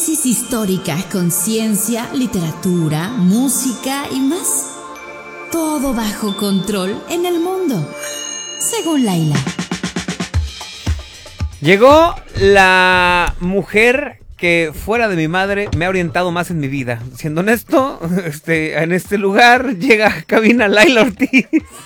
Histórica con ciencia, literatura, música y más. Todo bajo control en el mundo, según Laila. Llegó la mujer que fuera de mi madre me ha orientado más en mi vida. Siendo honesto, en este lugar llega a cabina Laila Ortiz.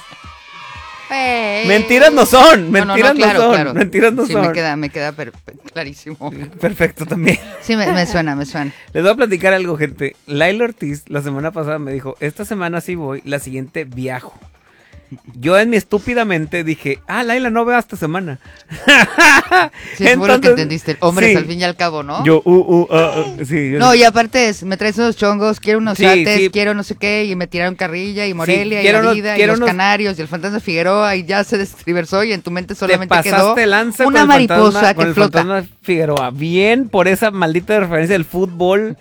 Hey. Mentiras no son, mentiras claro. Mentiras no sí, son. Me queda clarísimo. Perfecto también. Sí, me suena. Les voy a platicar algo, gente. Laila Ortiz la semana pasada me dijo, esta semana sí voy, la siguiente viajo. Yo en mi estúpida mente dije, Laila no veo esta semana. Sí, seguro que entendiste. Hombres, sí. Al fin y al cabo, ¿no? Yo, sí. No, y aparte me traes unos chongos, quiero unos ates, quiero no sé qué, y me tiraron Carrilla, y Morelia, y La Vida, y los Canarios, y el Fantasma Figueroa, y ya se destriversó, y en tu mente solamente quedó una mariposa que flota. El Fantasma Figueroa, bien por esa maldita referencia del fútbol,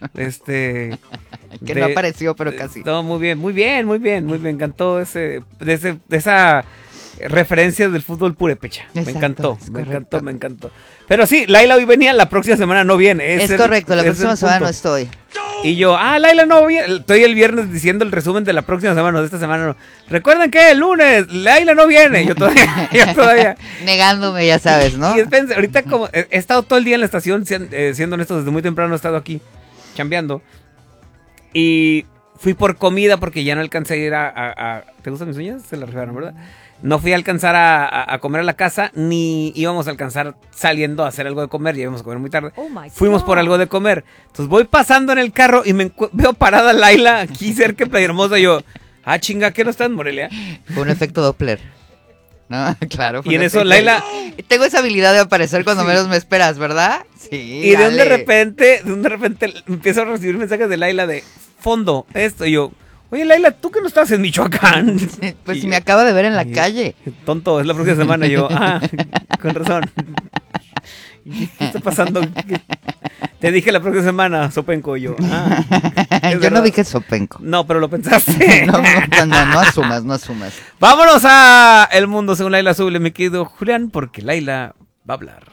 que no apareció, pero casi. No, muy bien. Me encantó esa referencia del fútbol purépecha. Exacto, me encantó. Pero sí, Laila hoy venía, la próxima semana no viene. Es correcto, la próxima semana no estoy. Y yo, Laila no viene. Estoy el viernes diciendo el resumen de la próxima semana, de esta semana no. Recuerden que el lunes Laila no viene. Yo todavía. Negándome, ya sabes, ¿no? Y espérense, ahorita como he estado todo el día en la estación, siendo honesto, desde muy temprano he estado aquí, chambeando. Y fui por comida porque ya no alcancé a ir a ¿te gustan mis uñas? Se las rifaron, ¿verdad? No fui a alcanzar a comer a la casa, ni íbamos a alcanzar saliendo a hacer algo de comer, ya íbamos a comer muy tarde. Fuimos por algo de comer. Entonces voy pasando en el carro y veo parada Laila aquí cerca de Playa Hermosa. Y yo, chinga, ¿qué no está en Morelia? Fue un efecto Doppler. No, claro. Y en eso Laila... Tengo esa habilidad de aparecer cuando menos me esperas, ¿verdad? Sí. Y de repente empiezo a recibir mensajes de Laila de fondo, esto. Y yo, oye Laila, ¿tú que no estás en Michoacán? Pues me acaba de ver en la calle. Tonto, es la próxima semana. Y yo, con razón. ¿Qué está pasando? Te dije la próxima semana, Sopenco. Yo, yo no dije Sopenco. No, pero lo pensaste. No asumas. Vámonos a El Mundo según Laila Azul, mi querido Julián, porque Laila va a hablar.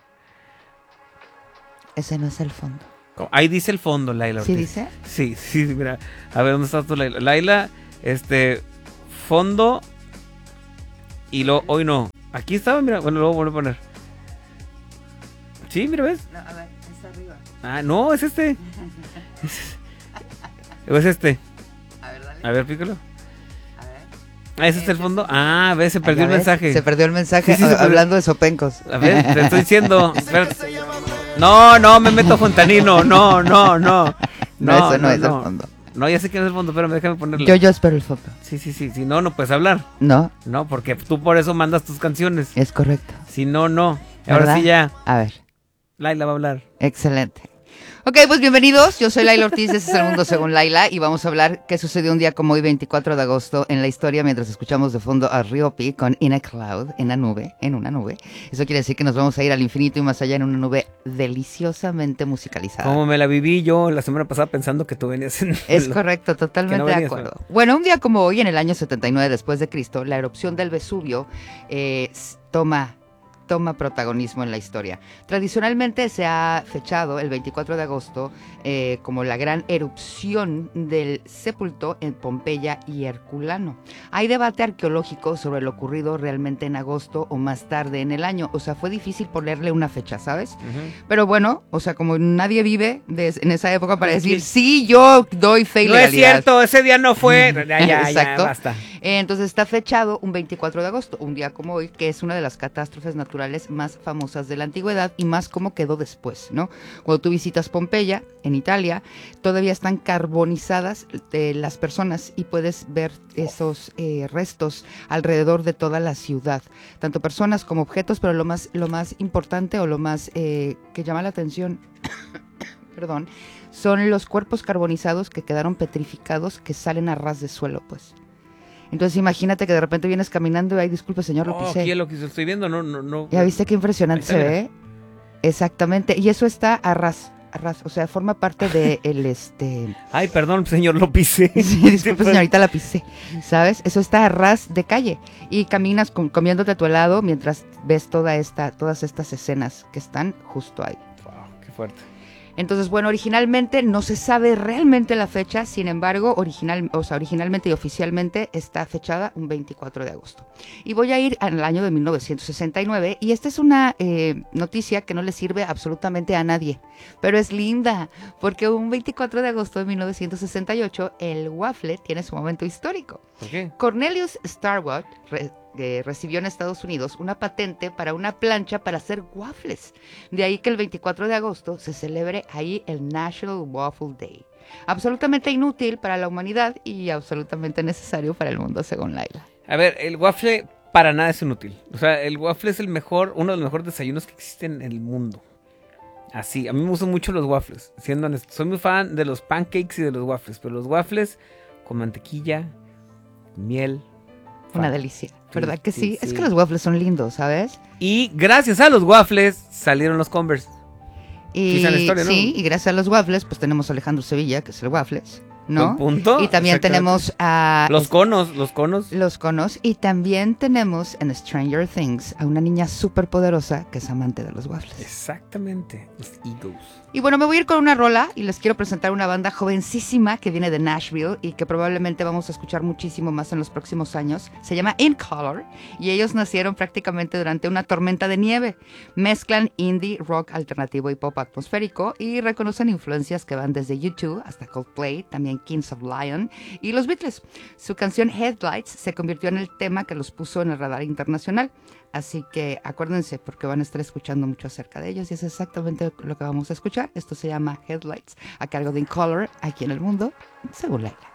Ese no es el fondo. Ahí dice el fondo, Laila Ortiz. ¿Sí dice? Sí, mira. A ver, ¿dónde estás tú, Laila? Laila, fondo. Y hoy no. Aquí estaba, mira. Bueno, lo voy a poner. Sí, mira, ¿ves? No, a ver, está arriba. No, es este. ¿O es este? A ver, dale. A ver, pícalo. A ver. ¿Ese es el fondo? Ves, se perdió el mensaje. Se perdió el mensaje, sí, hablando de sopencos. A ver, te estoy diciendo. No, me meto fontanino. No. Eso no es el fondo. No, ya sé que no es el fondo, pero déjame ponerlo. Yo espero el fondo. Sí. Si no puedes hablar. No. No, porque tú por eso mandas tus canciones. Es correcto. Si no. Ahora ¿verdad? sí ya. A ver. Laila va a hablar. Excelente. Ok, pues bienvenidos. Yo soy Laila Ortiz, este es El Mundo según Laila, y vamos a hablar qué sucedió un día como hoy, 24 de agosto, en la historia, mientras escuchamos de fondo a Ryopi con In a Cloud, en una nube. Eso quiere decir que nos vamos a ir al infinito y más allá en una nube deliciosamente musicalizada. Como me la viví yo la semana pasada pensando que tú venías en... Es correcto, totalmente no de acuerdo. Bueno, un día como hoy, en el año 79 después de Cristo, la erupción del Vesubio toma protagonismo en la historia. Tradicionalmente se ha fechado el 24 de agosto como la gran erupción del Sepulto en Pompeya y Herculano. Hay debate arqueológico sobre lo ocurrido realmente en agosto o más tarde en el año. O sea, fue difícil ponerle una fecha, ¿sabes? Uh-huh. Pero bueno, o sea, como nadie vive en esa época para decir, sí, yo doy fe y legalidad. No es cierto, ese día no fue. Ya, basta. Entonces está fechado un 24 de agosto, un día como hoy, que es una de las catástrofes naturales más famosas de la antigüedad y más como quedó después, ¿no? Cuando tú visitas Pompeya, en Italia, todavía están carbonizadas las personas y puedes ver esos restos alrededor de toda la ciudad, tanto personas como objetos, pero lo más importante o lo más que llama la atención, perdón, son los cuerpos carbonizados que quedaron petrificados que salen a ras de suelo, pues. Entonces imagínate que de repente vienes caminando y ay, disculpe señor, lo pisé. Aquí es lo que estoy viendo, no. ¿Ya viste qué impresionante se ve? Exactamente, y eso está a ras, o sea, forma parte de Ay, perdón, señor, lo pisé. Sí, disculpe señorita, la pisé, ¿sabes? Eso está a ras de calle y caminas comiéndote a tu helado mientras ves todas estas escenas que están justo ahí. Wow, qué fuerte. Entonces, bueno, originalmente no se sabe realmente la fecha, sin embargo, originalmente y oficialmente está fechada un 24 de agosto. Y voy a ir al año de 1969, y esta es una noticia que no le sirve absolutamente a nadie, pero es linda, porque un 24 de agosto de 1968, el waffle tiene su momento histórico. ¿Por qué? Cornelius Starwood recibió en Estados Unidos una patente para una plancha para hacer waffles. De ahí que el 24 de agosto se celebre ahí el National Waffle Day. Absolutamente inútil para la humanidad y absolutamente necesario para el mundo, según Laila. A ver, el waffle para nada es inútil. O sea, el waffle es uno de los mejores desayunos que existen en el mundo. Así, a mí me gustan mucho los waffles, siendo honesto. Soy muy fan de los pancakes y de los waffles, pero los waffles con mantequilla, miel. Una delicia, ¿verdad que sí? Sí. Es que los waffles son lindos, ¿sabes? Y gracias a los waffles salieron los Converse. Y, Quizá la historia, ¿no? sí, y gracias a los waffles, pues tenemos a Alejandro Sevilla, que es el waffles, ¿no? Buen punto. Y también tenemos a... Los conos. Los conos. Y también tenemos en Stranger Things a una niña súper poderosa que es amante de los waffles. Exactamente, los Eagles. Y bueno, me voy a ir con una rola y les quiero presentar una banda jovencísima que viene de Nashville y que probablemente vamos a escuchar muchísimo más en los próximos años. Se llama In Color y ellos nacieron prácticamente durante una tormenta de nieve. Mezclan indie, rock alternativo y pop atmosférico y reconocen influencias que van desde U2 hasta Coldplay, también Kings of Lion y los Beatles. Su canción Headlights se convirtió en el tema que los puso en el radar internacional. Así que acuérdense porque van a estar escuchando mucho acerca de ellos y es exactamente lo que vamos a escuchar. Esto se llama Headlights a cargo de In Color aquí en el mundo, según Laila.